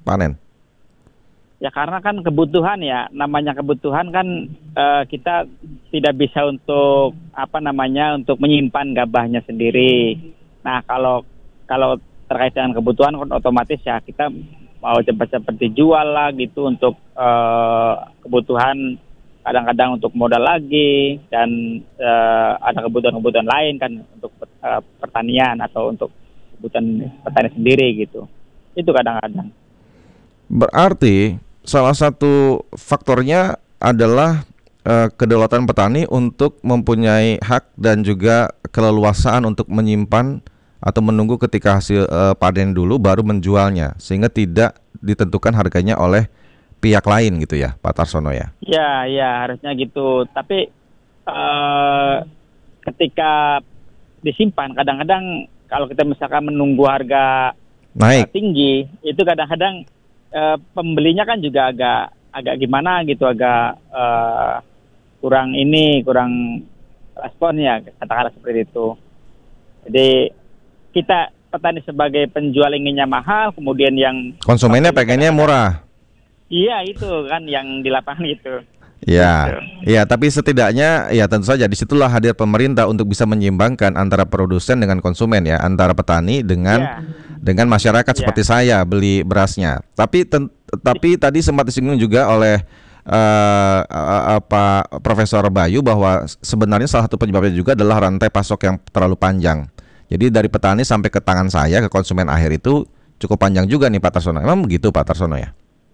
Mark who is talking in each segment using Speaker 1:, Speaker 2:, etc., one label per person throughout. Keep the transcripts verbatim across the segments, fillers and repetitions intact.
Speaker 1: panen?
Speaker 2: Ya karena kan kebutuhan ya, namanya kebutuhan kan eh, kita tidak bisa untuk apa namanya untuk menyimpan gabahnya sendiri. Nah kalau kalau terkait dengan kebutuhan kan otomatis ya kita mau cepat-cepat dijual lah gitu untuk eh, kebutuhan, kadang-kadang untuk modal lagi, dan uh, ada kebutuhan-kebutuhan lain kan untuk uh, pertanian atau untuk kebutuhan petani sendiri gitu. Itu kadang-kadang.
Speaker 1: Berarti salah satu faktornya adalah uh, kedaulatan petani untuk mempunyai hak dan juga keleluasaan untuk menyimpan atau menunggu ketika hasil uh, panen dulu baru menjualnya, sehingga tidak ditentukan harganya oleh pihak lain gitu ya, Pak Tarsono ya?
Speaker 2: Ya, ya harusnya gitu. Tapi eh, ketika disimpan, kadang-kadang kalau kita misalkan menunggu harga eh,
Speaker 1: Naik.
Speaker 2: tinggi, itu kadang-kadang eh, pembelinya kan juga agak agak gimana gitu, agak eh, kurang ini, kurang responnya, katakanlah seperti itu. Jadi kita petani sebagai penjual inginnya mahal, kemudian yang
Speaker 1: Konsumennya pengennya murah.
Speaker 2: Iya itu kan yang di lapangan itu.
Speaker 1: Ya,
Speaker 2: Gitu.
Speaker 1: ya, tapi setidaknya ya tentu saja disitulah hadir pemerintah untuk bisa menyeimbangkan antara produsen dengan konsumen ya, antara petani dengan
Speaker 2: Ya.
Speaker 1: dengan masyarakat
Speaker 2: Ya.
Speaker 1: seperti saya beli berasnya. Tapi ten, tapi tadi sempat disinggung juga oleh uh, uh, apa Profesor Bayu bahwa sebenarnya salah satu penyebabnya juga adalah rantai pasok yang terlalu panjang. Jadi dari petani sampai ke tangan saya ke konsumen akhir itu cukup panjang juga nih Pak Tarsono. Emang begitu Pak Tarsono ya?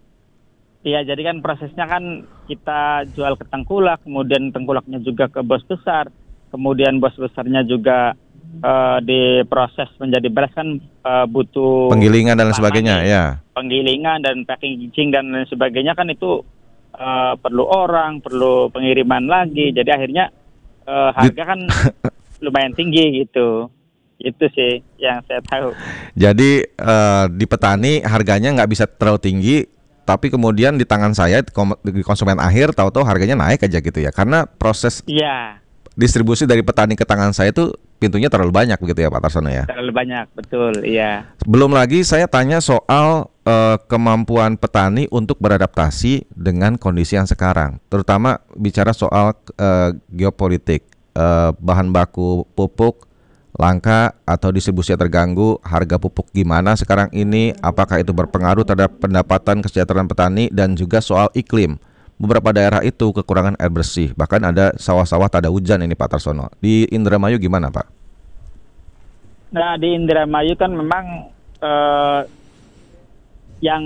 Speaker 2: Iya, jadi kan prosesnya kan kita jual ke tengkulak, kemudian tengkulaknya juga ke bos besar, kemudian bos besarnya juga uh, diproses menjadi beras kan uh, butuh
Speaker 1: penggilingan dan lain sebagainya ya.
Speaker 2: Penggilingan dan packaging dan lain sebagainya kan itu uh, perlu orang, perlu pengiriman lagi. Jadi akhirnya uh, harga kan lumayan tinggi gitu. Itu sih yang saya tahu.
Speaker 1: Jadi uh, di petani harganya nggak bisa terlalu tinggi, tapi kemudian di tangan saya di konsumen akhir tahu-tahu harganya naik aja gitu ya, karena proses
Speaker 2: ya.
Speaker 1: distribusi dari petani ke tangan saya itu pintunya terlalu banyak begitu ya Pak Tarsono ya.
Speaker 2: Terlalu banyak, betul, iya.
Speaker 1: Belum lagi saya tanya soal uh, kemampuan petani untuk beradaptasi dengan kondisi yang sekarang, terutama bicara soal uh, geopolitik, uh, bahan baku pupuk langka atau distribusinya terganggu, harga pupuk gimana sekarang ini, apakah itu berpengaruh terhadap pendapatan kesejahteraan petani, dan juga soal iklim. Beberapa daerah itu kekurangan air bersih, bahkan ada sawah-sawah tak ada hujan ini Pak Tarsono. Di Indramayu gimana Pak?
Speaker 2: Nah di Indramayu kan memang eh, yang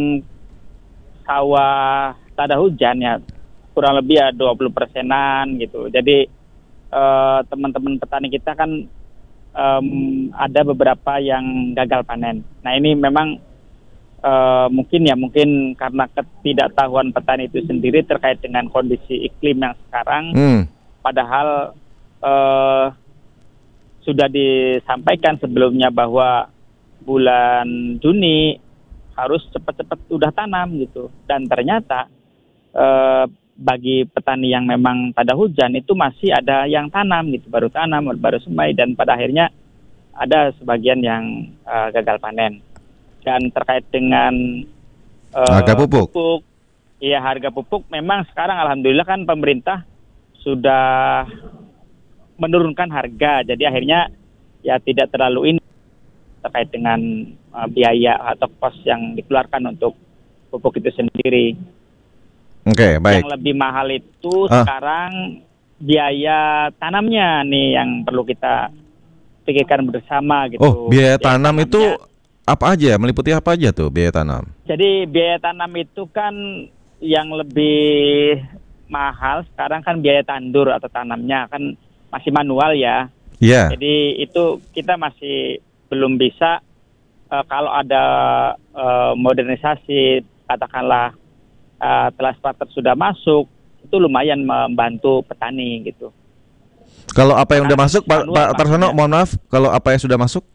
Speaker 2: sawah tak ada hujan ya kurang lebih ya dua puluh persenan gitu. Jadi eh, teman-teman petani kita kan Um, ada beberapa yang gagal panen. Nah ini memang uh, mungkin ya mungkin karena ketidaktahuan petani itu sendiri terkait dengan kondisi iklim yang sekarang. Hmm. Padahal uh, sudah disampaikan sebelumnya bahwa bulan Juni harus cepat-cepat udah tanam gitu. Dan ternyata uh, bagi petani yang memang tak ada hujan itu masih ada yang tanam gitu, baru tanam, baru semai, dan pada akhirnya ada sebagian yang uh, gagal panen. Dan terkait dengan uh,
Speaker 1: harga pupuk,
Speaker 2: pupuk, ya harga pupuk memang sekarang alhamdulillah kan pemerintah sudah menurunkan harga, jadi akhirnya ya tidak terlalu ini terkait dengan uh, biaya atau kos yang dikeluarkan untuk pupuk itu sendiri.
Speaker 1: Oke, okay, baik.
Speaker 2: Yang lebih mahal itu ah. sekarang biaya tanamnya nih yang perlu kita pikirkan bersama gitu.
Speaker 1: Oh, biaya, biaya tanam tanamnya, itu apa aja? Meliputi apa aja tuh biaya tanam?
Speaker 2: Jadi biaya tanam itu kan yang lebih mahal sekarang kan biaya tandur atau tanamnya kan masih manual ya.
Speaker 1: Iya. Yeah.
Speaker 2: Jadi itu kita masih belum bisa uh, kalau ada uh, modernisasi katakanlah Uh, transporter sudah masuk, itu lumayan membantu petani gitu.
Speaker 1: Kalau apa yang sudah masuk, Pak Pak Tarsono, mohon maaf, kalau apa yang sudah masuk?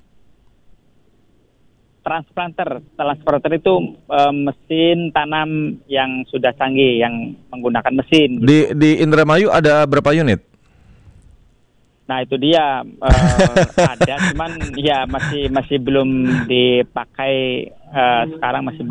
Speaker 2: Transplanter, transplanter itu uh, mesin tanam yang sudah canggih, yang menggunakan mesin. Gitu.
Speaker 1: Di di Indramayu ada berapa unit?
Speaker 2: Nah itu dia uh, ada, cuman ya masih masih belum dipakai uh, sekarang masih